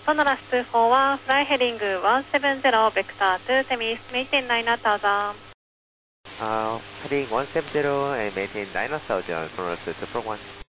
Sonoras 241, fly heading 170, vector to Temis, maintain 9000. Heading 170 and maintain 9000, Sonoras 241.